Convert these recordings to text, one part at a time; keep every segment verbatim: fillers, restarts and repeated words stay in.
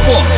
Sport.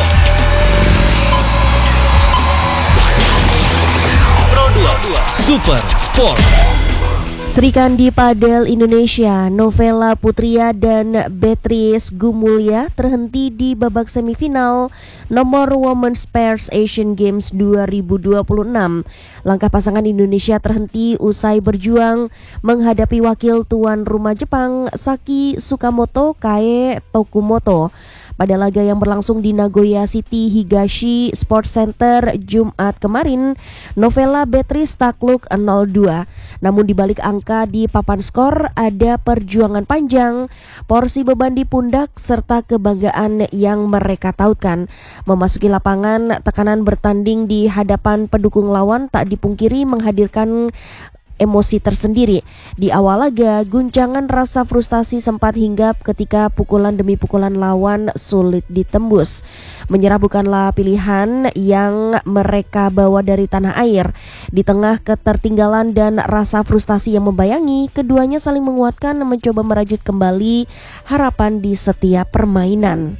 Pro dua Super Sport. Sri Kandi Padel Indonesia, Novela Putria dan Beatrice Gumulya terhenti di babak semifinal nomor Women's Pairs Asian Games dua ribu dua puluh enam. Langkah pasangan Indonesia terhenti usai berjuang menghadapi wakil tuan rumah Jepang Saki Tsukamoto Kae Tokumoto pada laga yang berlangsung di Nagoya City Higashi Sports Center Jumat kemarin. Novela Beatrice takluk nol dua. Namun di balik angka di papan skor ada perjuangan panjang, porsi beban di pundak serta kebanggaan yang mereka tautkan. Memasuki lapangan, tekanan bertanding di hadapan pendukung lawan tak dipungkiri menghadirkan emosi tersendiri. Di awal laga, guncangan rasa frustasi sempat hinggap ketika pukulan demi pukulan lawan sulit ditembus. Menyerah bukanlah pilihan yang mereka bawa dari tanah air. Di tengah ketertinggalan dan rasa frustasi yang membayangi, keduanya saling menguatkan mencoba merajut kembali harapan di setiap permainan.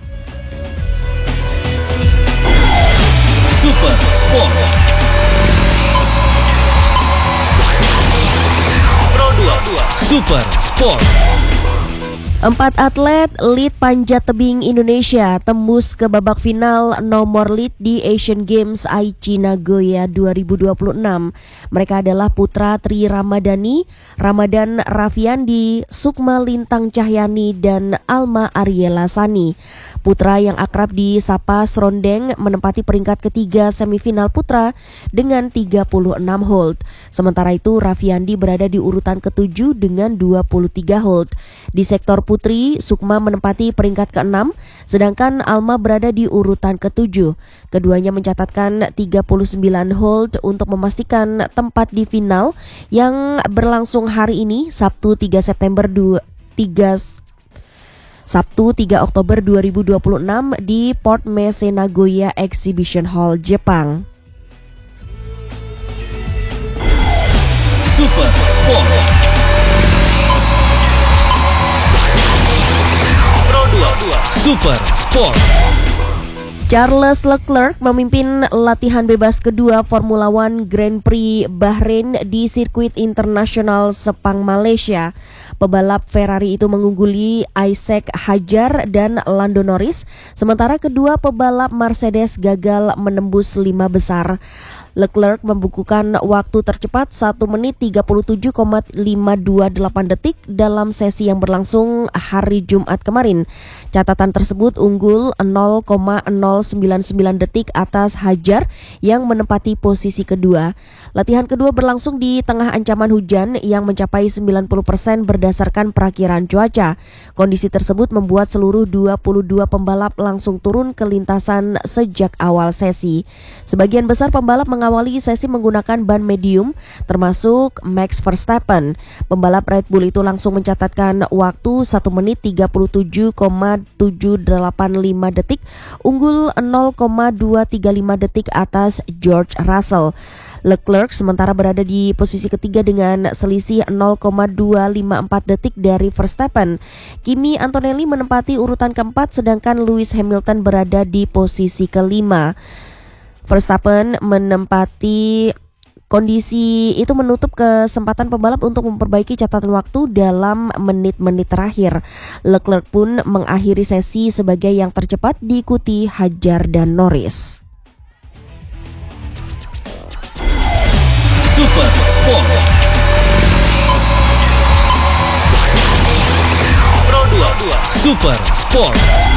Super Sport. Super Sport. Empat atlet lead panjat tebing Indonesia tembus ke babak final nomor lead di Asian Games Aichi Nagoya dua ribu dua puluh enam. Mereka adalah Putra Tri Ramadhani, Ramadan Raffiandi, Sukma Lintang Cahyani, dan Alma Ariela Sani. Putra yang akrab disapa Srondeng menempati peringkat ketiga semifinal putra dengan tiga puluh enam hold. Sementara itu Raffiandi berada di urutan ketujuh dengan dua puluh tiga hold. Di sektor putri, Sukma menempati peringkat keenam, sedangkan Alma berada di urutan ketujuh. Keduanya mencatatkan tiga puluh sembilan hold untuk memastikan tempat di final yang berlangsung hari ini, Sabtu tiga September tiga Sabtu tiga Oktober dua ribu dua puluh enam di Port Meise Nagoya Exhibition Hall, Jepang. Super Sport. Pro dua Super Sport. Charles Leclerc memimpin latihan bebas kedua Formula One Grand Prix Bahrain di sirkuit internasional Sepang, Malaysia. Pebalap Ferrari itu mengungguli Isaac Hadjar dan Lando Norris, sementara kedua pebalap Mercedes gagal menembus lima besar. Leclerc membukukan waktu tercepat satu menit tiga puluh tujuh koma lima dua delapan detik dalam sesi yang berlangsung hari Jumat kemarin. Catatan tersebut unggul nol koma nol sembilan sembilan detik atas Hadjar yang menempati posisi kedua. Latihan kedua berlangsung di tengah ancaman hujan yang mencapai sembilan puluh persen berdasarkan perakiran cuaca. Kondisi tersebut membuat seluruh dua puluh dua pembalap langsung turun ke lintasan sejak awal sesi. Sebagian besar pembalap mengawali sesi menggunakan ban medium, termasuk Max Verstappen. Pembalap Red Bull itu langsung mencatatkan waktu satu menit tiga puluh tujuh koma tujuh delapan lima detik, unggul nol koma dua tiga lima detik atas George Russell. Leclerc sementara berada di posisi ketiga dengan selisih nol koma dua lima empat detik dari Verstappen. Kimi Antonelli menempati urutan keempat, sedangkan Lewis Hamilton berada di posisi kelima. Verstappen menempati kondisi itu menutup kesempatan pembalap untuk memperbaiki catatan waktu dalam menit-menit terakhir. Leclerc pun mengakhiri sesi sebagai yang tercepat diikuti Hadjar dan Norris. Super Sport. Pro dua Super Sport.